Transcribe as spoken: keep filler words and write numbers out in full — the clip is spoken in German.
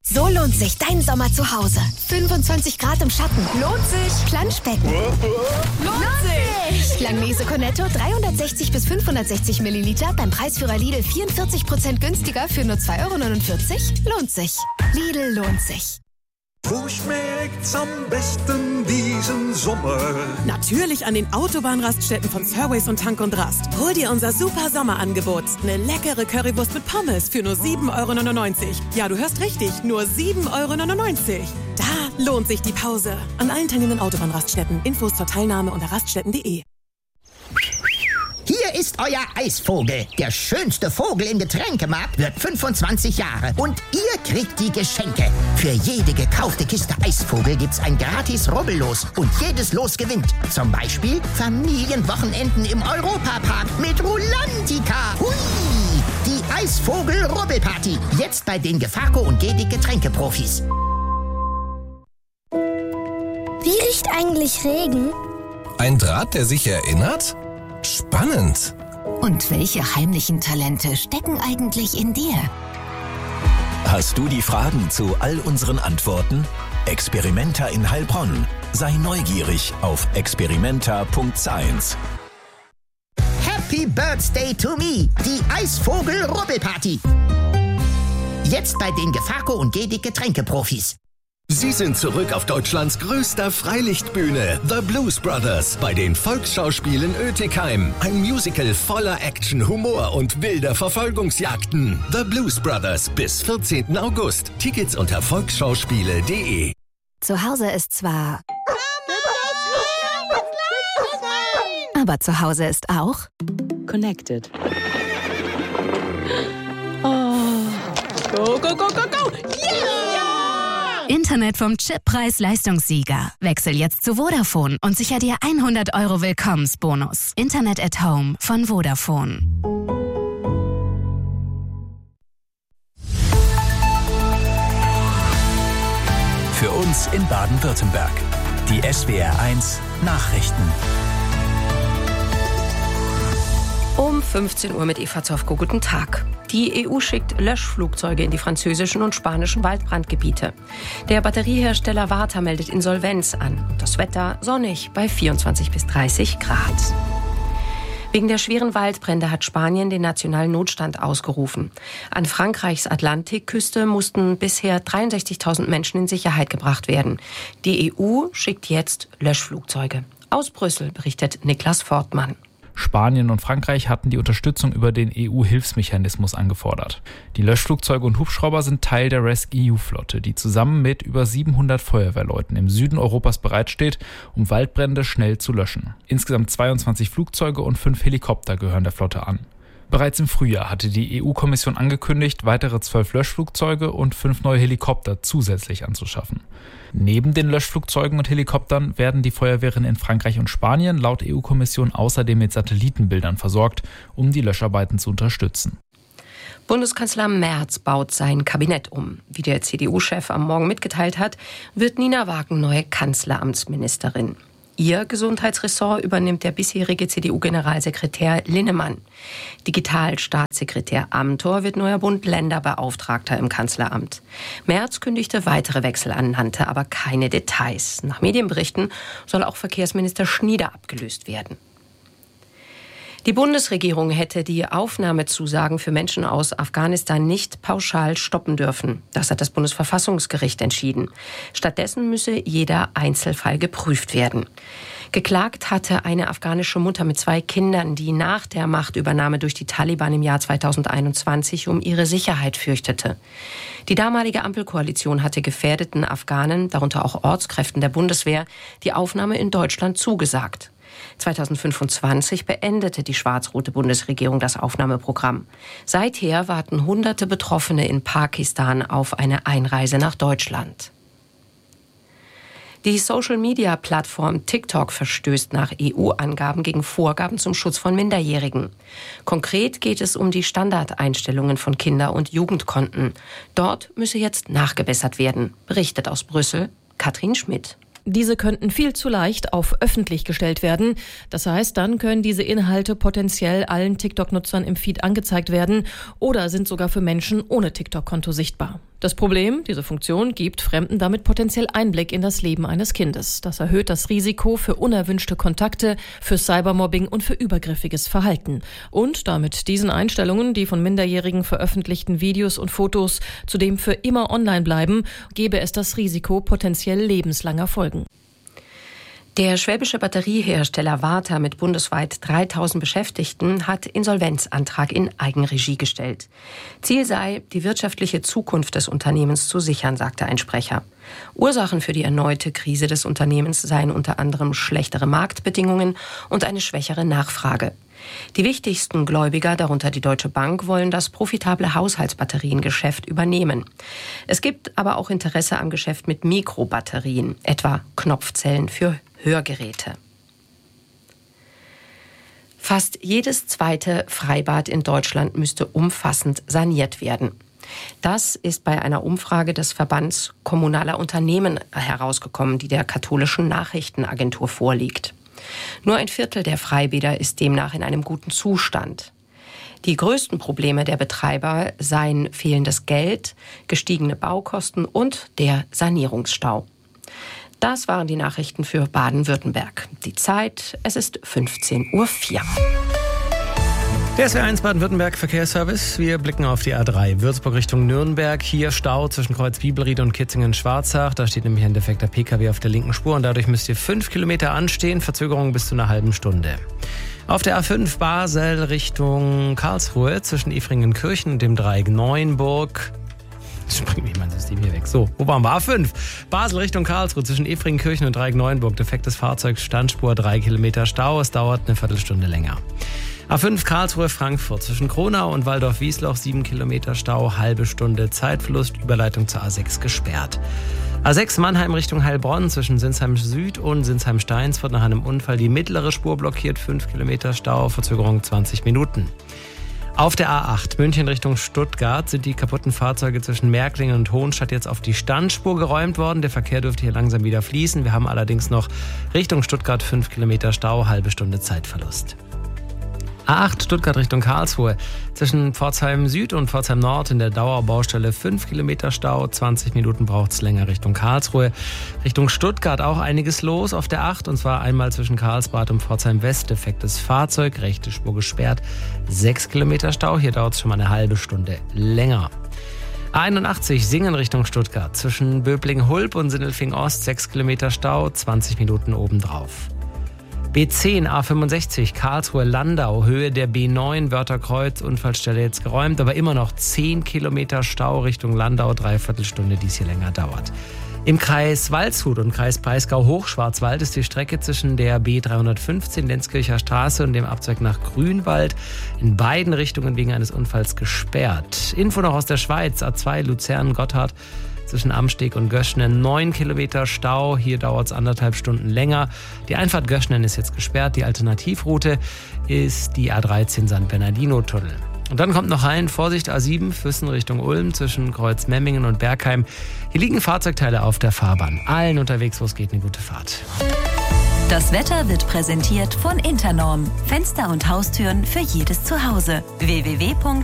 So lohnt sich dein Sommer zu Hause. fünfundzwanzig Grad im Schatten. Lohnt sich. Planschbecken. Lohnt sich. Langnese Cornetto dreihundertsechzig bis fünfhundertsechzig Milliliter beim Preisführer Lidl vierundvierzig Prozent günstiger für nur zwei Euro neunundvierzig. Lohnt sich. Lidl lohnt sich. Wo schmeckt's am besten diesen Sommer? Natürlich an den Autobahnraststätten von Surways und Tank und Rast. Hol dir unser super Sommerangebot. Eine leckere Currywurst mit Pommes für nur sieben Euro neunundneunzig. Ja, du hörst richtig, nur sieben Euro neunundneunzig. Da lohnt sich die Pause. An allen teilnehmenden Autobahnraststätten. Infos zur Teilnahme unter raststätten punkt de. Hier ist euer Eisvogel. Der schönste Vogel im Getränkemarkt wird fünfundzwanzig Jahre. Und ihr kriegt die Geschenke. Für jede gekaufte Kiste Eisvogel gibt's ein gratis Rubbellos. Und jedes Los gewinnt. Zum Beispiel Familienwochenenden im Europapark mit Rulantica. Hui! Die Eisvogel-Rubbelparty. Jetzt bei den Gefaco und Gedig Getränkeprofis. Wie riecht eigentlich Regen? Ein Draht, der sich erinnert? Spannend. Und welche heimlichen Talente stecken eigentlich in dir? Hast du die Fragen zu all unseren Antworten? Experimenta in Heilbronn. Sei neugierig auf experimenta punkt science. Happy Birthday to me. Die Eisvogel-Rubbelparty. Jetzt bei den Gefaco und Gedig Getränkeprofis. Sie sind zurück auf Deutschlands größter Freilichtbühne, The Blues Brothers, bei den Volksschauspielen Oetikheim. Ein Musical voller Action, Humor und wilder Verfolgungsjagden. The Blues Brothers bis vierzehnten August. Tickets unter volksschauspiele punkt de. Zu Hause ist zwar... Aber zu Hause ist auch... Connected. Oh. Go, go, go, go, go! Yeah! Internet vom Chip-Preis-Leistungssieger. Wechsel jetzt zu Vodafone und sicher dir hundert Euro Willkommensbonus. Internet at Home von Vodafone. Für uns in Baden-Württemberg. Die S W R eins Nachrichten. Um fünfzehn Uhr mit Eva Zofko. Guten Tag. Die E U schickt Löschflugzeuge in die französischen und spanischen Waldbrandgebiete. Der Batteriehersteller Varta meldet Insolvenz an. Das Wetter sonnig bei vierundzwanzig bis dreißig Grad. Wegen der schweren Waldbrände hat Spanien den nationalen Notstand ausgerufen. An Frankreichs Atlantikküste mussten bisher dreiundsechzigtausend Menschen in Sicherheit gebracht werden. Die E U schickt jetzt Löschflugzeuge. Aus Brüssel berichtet Niklas Fortmann. Spanien und Frankreich hatten die Unterstützung über den E U-Hilfsmechanismus angefordert. Die Löschflugzeuge und Hubschrauber sind Teil der rescEU Flotte, die zusammen mit über siebenhundert Feuerwehrleuten im Süden Europas bereitsteht, um Waldbrände schnell zu löschen. Insgesamt zweiundzwanzig Flugzeuge und fünf Helikopter gehören der Flotte an. Bereits im Frühjahr hatte die E U-Kommission angekündigt, weitere zwölf Löschflugzeuge und fünf neue Helikopter zusätzlich anzuschaffen. Neben den Löschflugzeugen und Helikoptern werden die Feuerwehren in Frankreich und Spanien laut E U-Kommission außerdem mit Satellitenbildern versorgt, um die Löscharbeiten zu unterstützen. Bundeskanzler Merz baut sein Kabinett um. Wie der C D U-Chef am Morgen mitgeteilt hat, wird Nina Wagen neue Kanzleramtsministerin. Ihr Gesundheitsressort übernimmt der bisherige C D U-Generalsekretär Linnemann. Digitalstaatssekretär Amthor wird neuer Bund-Länder-Beauftragter im Kanzleramt. Merz kündigte weitere Wechsel an, nannte aber keine Details. Nach Medienberichten soll auch Verkehrsminister Schnieder abgelöst werden. Die Bundesregierung hätte die Aufnahmezusagen für Menschen aus Afghanistan nicht pauschal stoppen dürfen. Das hat das Bundesverfassungsgericht entschieden. Stattdessen müsse jeder Einzelfall geprüft werden. Geklagt hatte eine afghanische Mutter mit zwei Kindern, die nach der Machtübernahme durch die Taliban im Jahr zweitausendeinundzwanzig um ihre Sicherheit fürchtete. Die damalige Ampelkoalition hatte gefährdeten Afghanen, darunter auch Ortskräften der Bundeswehr, die Aufnahme in Deutschland zugesagt. zweitausendfünfundzwanzig beendete die schwarz-rote Bundesregierung das Aufnahmeprogramm. Seither warten hunderte Betroffene in Pakistan auf eine Einreise nach Deutschland. Die Social-Media-Plattform TikTok verstößt nach E U-Angaben gegen Vorgaben zum Schutz von Minderjährigen. Konkret geht es um die Standardeinstellungen von Kinder- und Jugendkonten. Dort müsse jetzt nachgebessert werden, berichtet aus Brüssel Katrin Schmidt. Diese könnten viel zu leicht auf öffentlich gestellt werden. Das heißt, dann können diese Inhalte potenziell allen TikTok-Nutzern im Feed angezeigt werden oder sind sogar für Menschen ohne TikTok-Konto sichtbar. Das Problem, diese Funktion gibt Fremden damit potenziell Einblick in das Leben eines Kindes. Das erhöht das Risiko für unerwünschte Kontakte, für Cybermobbing und für übergriffiges Verhalten. Und damit diesen Einstellungen, die von Minderjährigen veröffentlichten Videos und Fotos zudem für immer online bleiben, gäbe es das Risiko potenziell lebenslanger Folgen. Der schwäbische Batteriehersteller Varta mit bundesweit dreitausend Beschäftigten hat Insolvenzantrag in Eigenregie gestellt. Ziel sei, die wirtschaftliche Zukunft des Unternehmens zu sichern, sagte ein Sprecher. Ursachen für die erneute Krise des Unternehmens seien unter anderem schlechtere Marktbedingungen und eine schwächere Nachfrage. Die wichtigsten Gläubiger, darunter die Deutsche Bank, wollen das profitable Haushaltsbatteriengeschäft übernehmen. Es gibt aber auch Interesse am Geschäft mit Mikrobatterien, etwa Knopfzellen für Hörgeräte. Fast jedes zweite Freibad in Deutschland müsste umfassend saniert werden. Das ist bei einer Umfrage des Verbands kommunaler Unternehmen herausgekommen, die der katholischen Nachrichtenagentur vorliegt. Nur ein Viertel der Freibäder ist demnach in einem guten Zustand. Die größten Probleme der Betreiber seien fehlendes Geld, gestiegene Baukosten und der Sanierungsstau. Das waren die Nachrichten für Baden-Württemberg. Die Zeit, es ist fünfzehn Uhr vier. Der S W eins Baden-Württemberg Verkehrsservice. Wir blicken auf die A drei. Würzburg Richtung Nürnberg. Hier Stau zwischen Kreuz Bibelried und Kitzingen-Schwarzach. Da steht nämlich ein defekter P K W auf der linken Spur und dadurch müsst ihr fünf Kilometer anstehen. Verzögerung bis zu einer halben Stunde. Auf der A fünf Basel Richtung Karlsruhe zwischen Efringenkirchen und dem Dreieck Neuenburg. Das springt mich mein System hier weg. So, wo waren wir? A fünf. Basel Richtung Karlsruhe zwischen Efringenkirchen und Dreieck Neuenburg. Defektes Fahrzeug, Standspur, drei Kilometer Stau. Es dauert eine Viertelstunde länger. A fünf Karlsruhe-Frankfurt zwischen Kronau und Waldorf-Wiesloch. sieben Kilometer Stau, halbe Stunde Zeitverlust. Überleitung zur A sechs gesperrt. A sechs Mannheim Richtung Heilbronn zwischen Sinsheim Süd und Sinsheim Steinsfurt nach einem Unfall. Die mittlere Spur blockiert, fünf Kilometer Stau, Verzögerung zwanzig Minuten. Auf der A acht München Richtung Stuttgart sind die kaputten Fahrzeuge zwischen Märklingen und Hohenstadt jetzt auf die Standspur geräumt worden. Der Verkehr dürfte hier langsam wieder fließen. Wir haben allerdings noch Richtung Stuttgart fünf Kilometer Stau, halbe Stunde Zeitverlust. A acht Stuttgart Richtung Karlsruhe. Zwischen Pforzheim Süd und Pforzheim Nord in der Dauerbaustelle fünf Kilometer Stau. zwanzig Minuten braucht es länger Richtung Karlsruhe. Richtung Stuttgart auch einiges los auf der acht. Und zwar einmal zwischen Karlsbad und Pforzheim West. Defektes Fahrzeug, rechte Spur gesperrt. sechs Kilometer Stau. Hier dauert es schon mal eine halbe Stunde länger. A einundachtzig Singen Richtung Stuttgart. Zwischen Böbling-Hulb und Sindelfing Ost. sechs Kilometer Stau. zwanzig Minuten obendrauf. B zehn A fünfundsechzig Karlsruhe-Landau, Höhe der B neun, Wörtherkreuz, Unfallstelle jetzt geräumt, aber immer noch zehn Kilometer Stau Richtung Landau, Dreiviertelstunde, die es hier länger dauert. Im Kreis Waldshut und Kreis Breisgau-Hochschwarzwald ist die Strecke zwischen der B dreihundertfünfzehn Lenzkircher Straße und dem Abzweig nach Grünwald in beiden Richtungen wegen eines Unfalls gesperrt. Info noch aus der Schweiz, A zwei Luzern-Gotthard. Zwischen Amsteg und Göschnen neun Kilometer Stau. Hier dauert es anderthalb Stunden länger. Die Einfahrt Göschnen ist jetzt gesperrt. Die Alternativroute ist die A dreizehn San Bernardino-Tunnel. Und dann kommt noch rein, Vorsicht A sieben, Füssen Richtung Ulm zwischen Kreuz Memmingen und Bergheim. Hier liegen Fahrzeugteile auf der Fahrbahn. Allen unterwegs, wo es geht, eine gute Fahrt. Das Wetter wird präsentiert von Internorm. Fenster und Haustüren für jedes Zuhause. w w w punkt